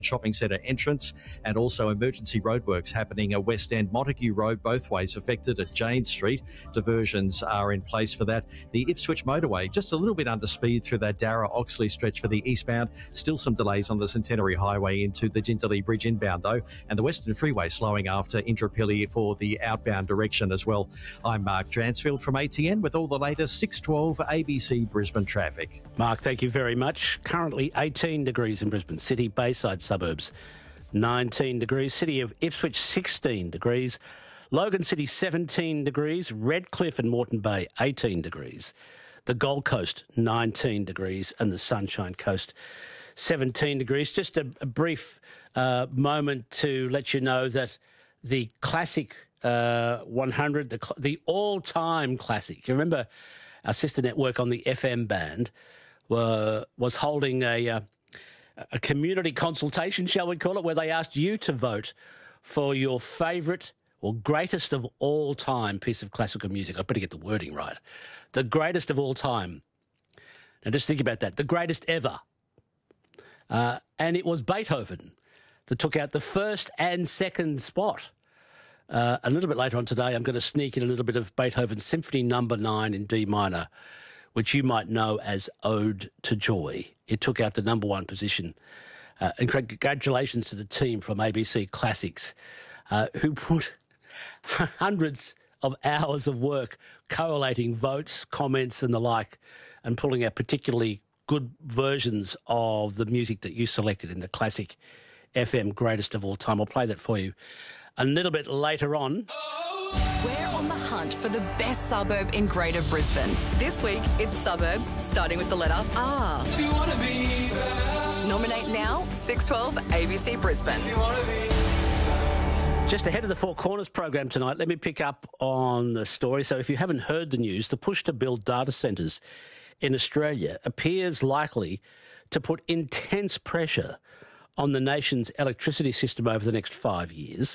shopping centre entrance, and also emergency roadworks happening at West End. Montague Road both ways affected at Jane Street. Diversions are in place for that. The Ipswich motorway just a little bit under speed through that Darra-Oxley stretch for the eastbound. Still some delays on the Centenary Highway into the Jindalee Bridge inbound though, and the Western Freeway slowing after Indooroopilly for the outbound direction as well. I'm Mark Dransfield from ATN with all the latest 6:12 ABC Brisbane traffic. Mark, thank you very much. Currently 18 degrees in Brisbane City, Bayside suburbs 19 degrees, City of Ipswich 16 degrees, Logan City 17 degrees, Redcliffe and Moreton Bay 18 degrees, the Gold Coast 19 degrees and the Sunshine Coast 17 degrees. Just a brief moment to let you know that the classic 100, the all-time classic, you remember our sister network on the FM band was holding a community consultation, shall we call it, where they asked you to vote for your favourite or greatest of all time piece of classical music. I better get the wording right. The greatest of all time. Now just think about that. The greatest ever. And it was Beethoven that took out the first and second spot. A little bit later on today, I'm going to sneak in a little bit of Beethoven's Symphony No. 9 in D minor, which you might know as Ode to Joy. It took out the number one position. And congratulations to the team from ABC Classics who put hundreds of hours of work collating votes, comments and the like, and pulling out particularly good versions of the music that you selected in the classic FM greatest of all time. I'll play that for you a little bit later on. We're on the hunt for the best suburb in Greater Brisbane. This week, it's suburbs, starting with the letter R. You wanna be there. Nominate now, 6:12 ABC Brisbane. You wanna be. Just ahead of the Four Corners program tonight, let me pick up on the story. So if you haven't heard the news, the push to build data centres in Australia appears likely to put intense pressure on the nation's electricity system over the next 5 years.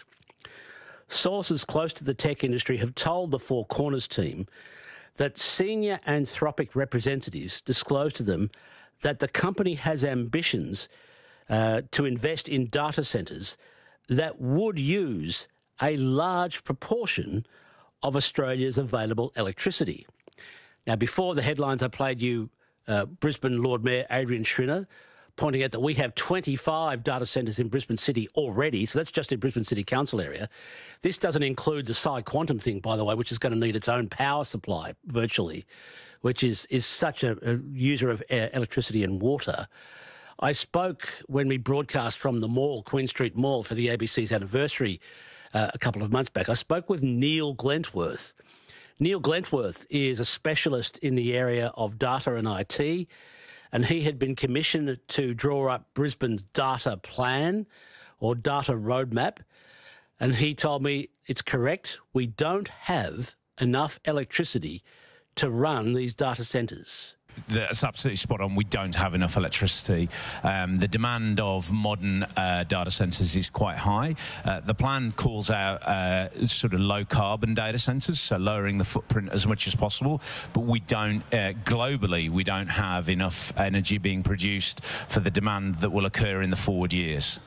Sources close to the tech industry have told the Four Corners team that senior Anthropic representatives disclosed to them that the company has ambitions to invest in data centres that would use a large proportion of Australia's available electricity. Now, before the headlines, I played you Brisbane Lord Mayor Adrian Schrinner pointing out that we have 25 data centres in Brisbane City already, so that's just in Brisbane City Council area. This doesn't include the PsiQuantum thing, by the way, which is going to need its own power supply virtually, which is such a user of electricity and water. I spoke when we broadcast from the mall, Queen Street Mall, for the ABC's anniversary a couple of months back. I spoke with Neil Glentworth. Neil Glentworth is a specialist in the area of data and IT, and he had been commissioned to draw up Brisbane's data plan or data roadmap. And he told me it's correct. We don't have enough electricity to run these data centres. That's absolutely spot on. We don't have enough electricity. The demand of modern data centres is quite high. The plan calls out sort of low-carbon data centres, so lowering the footprint as much as possible. But we don't, globally, we don't have enough energy being produced for the demand that will occur in the forward years.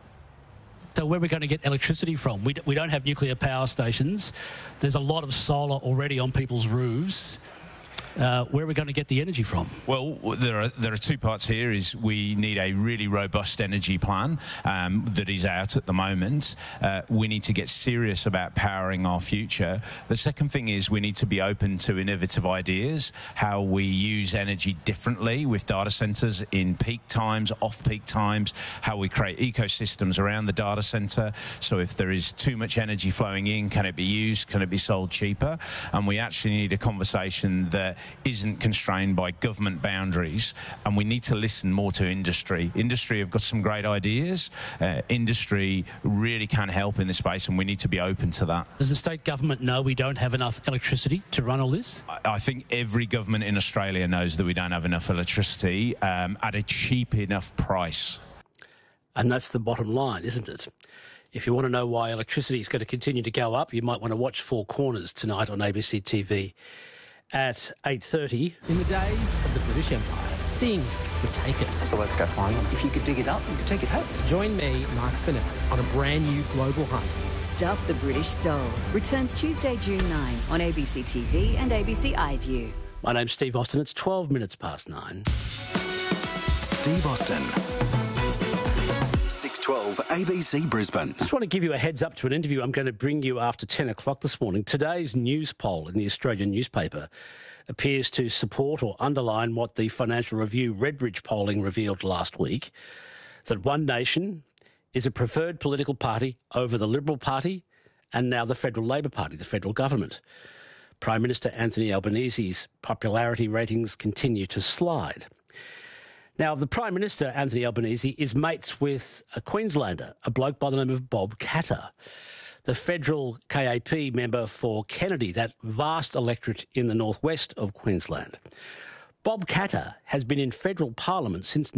So where are we going to get electricity from? We don't have nuclear power stations. There's a lot of solar already on people's roofs. Where are we going to get the energy from? Well, there are two parts here. Is we need a really robust energy plan that is out at the moment. We need to get serious about powering our future. The second thing is we need to be open to innovative ideas, how we use energy differently with data centres in peak times, off-peak times, how we create ecosystems around the data centre. So if there is too much energy flowing in, can it be used? Can it be sold cheaper? And we actually need a conversation that isn't constrained by government boundaries, and we need to listen more to industry. Industry have got some great ideas. Industry really can help in this space, and we need to be open to that. Does the state government know we don't have enough electricity to run all this? I think every government in Australia knows that we don't have enough electricity at a cheap enough price. And that's the bottom line, isn't it? If you want to know why electricity is going to continue to go up, you might want to watch Four Corners tonight on ABC TV at 8:30. In the days of the British Empire, things were taken. So let's go find them. If you could dig it up, you could take it home. Join me, Mark Fennell, on a brand new global hunt. Stuff the British Stole returns Tuesday, June 9 on ABC TV and ABC iView. My name's Steve Austin. It's 12 minutes past 9. Steve Austin. 612 ABC Brisbane. Just want to give you a heads up to an interview I'm going to bring you after 10 o'clock this morning. Today's news poll in the Australian newspaper appears to support or underline what the Financial Review Redbridge polling revealed last week, that One Nation is a preferred political party over the Liberal Party and now the Federal Labor Party, the federal government. Prime Minister Anthony Albanese's popularity ratings continue to slide. Now, the Prime Minister, Anthony Albanese, is mates with a Queenslander, a bloke by the name of Bob Katter, the federal KAP member for Kennedy, that vast electorate in the northwest of Queensland. Bob Katter has been in federal parliament since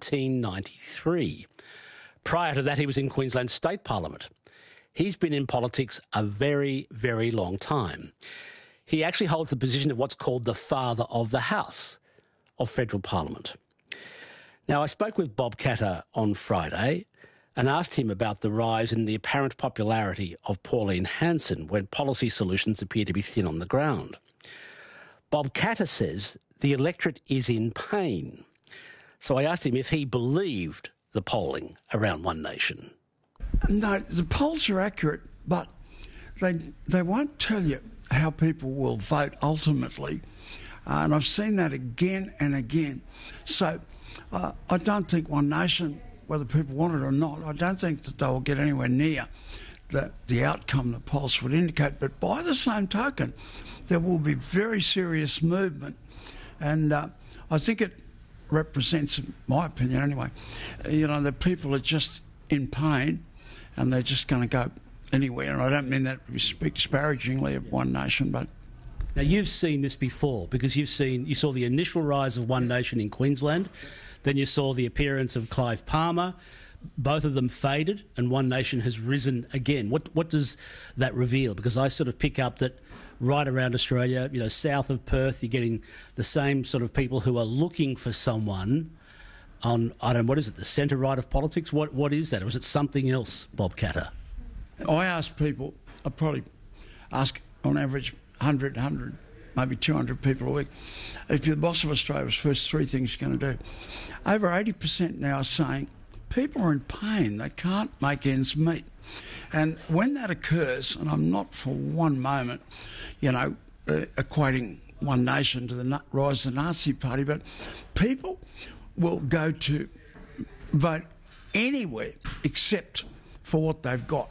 1993. Prior to that, he was in Queensland State Parliament. He's been in politics a very, very long time. He actually holds the position of what's called the Father of the House of Federal Parliament. Now, I spoke with Bob Katter on Friday and asked him about the rise in the apparent popularity of Pauline Hanson when policy solutions appear to be thin on the ground. Bob Katter says the electorate is in pain. So I asked him if he believed the polling around One Nation. No, the polls are accurate, but they won't tell you how people will vote ultimately. And I've seen that again and again. So I don't think One Nation, whether people want it or not, I don't think that they will get anywhere near the outcome the polls would indicate. But by the same token, there will be very serious movement. And I think it represents, in my opinion anyway, that people are just in pain and they're just going to go anywhere. And I don't mean that to speak disparagingly of One Nation, but... Now, you've seen this before because you saw the initial rise of One Nation in Queensland, then you saw the appearance of Clive Palmer. Both of them faded and One Nation has risen again. What does that reveal? Because I sort of pick up that right around Australia, south of Perth, you're getting the same sort of people who are looking for someone on, I don't know, what is it, the centre right of politics? What is that? Or is it something else, Bob Katter? I ask people, I probably ask on average 100, maybe 200 people a week, if you're the boss of Australia, what's the first three things you're going to do? Over 80% now are saying people are in pain, they can't make ends meet. And when that occurs, and I'm not for one moment, equating One Nation to the rise of the Nazi Party, but people will go to vote anywhere except for what they've got.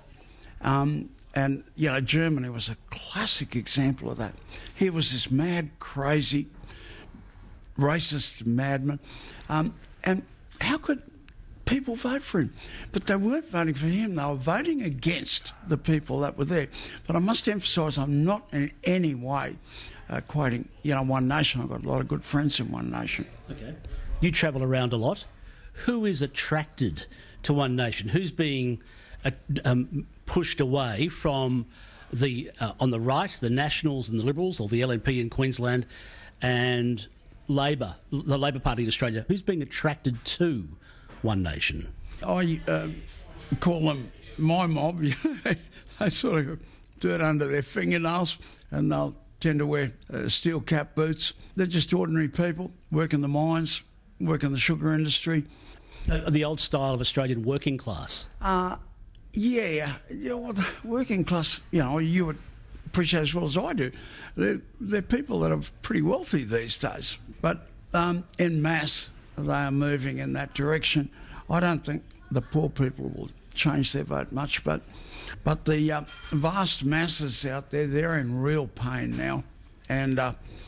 Germany was a classic example of that. Here was this mad, crazy, racist madman. And how could people vote for him? But they weren't voting for him, they were voting against the people that were there. But I must emphasise, I'm not in any way quoting, One Nation. I've got a lot of good friends in One Nation. Okay. You travel around a lot. Who is attracted to One Nation? Who's being pushed away from on the right, the Nationals and the Liberals, or the LNP in Queensland, and Labor, the Labor Party in Australia? Who's being attracted to One Nation? I call them my mob. They sort of dirt under their fingernails and they'll tend to wear steel cap boots. They're just ordinary people, work in the mines, work in the sugar industry. The old style of Australian working class? Yeah. The working class, you would appreciate as well as I do. They're people that are pretty wealthy these days. But en masse, they are moving in that direction. I don't think the poor people will change their vote much, but the vast masses out there, they're in real pain now. And,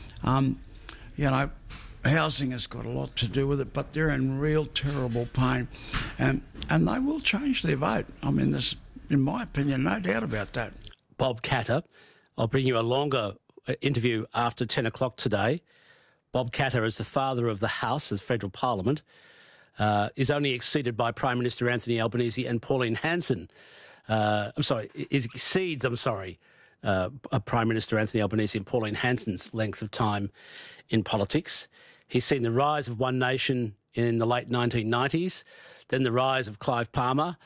housing has got a lot to do with it, but they're in real terrible pain. And they will change their vote. I mean, there's, in my opinion, no doubt about that. Bob Katter, I'll bring you a longer interview after 10 o'clock today. Bob Katter, as the Father of the House of Federal Parliament, is only exceeded by Prime Minister Anthony Albanese and Pauline Hanson. Exceeds Prime Minister Anthony Albanese and Pauline Hanson's length of time in politics. He's seen the rise of One Nation in the late 1990s, then the rise of Clive Palmer,